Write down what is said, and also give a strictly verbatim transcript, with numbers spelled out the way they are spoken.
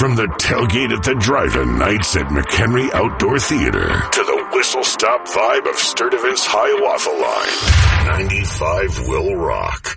From the tailgate at the drive-in nights at McHenry Outdoor Theater to the whistle-stop vibe of Sturdivant's Hiawatha Line, ninety-five will rock.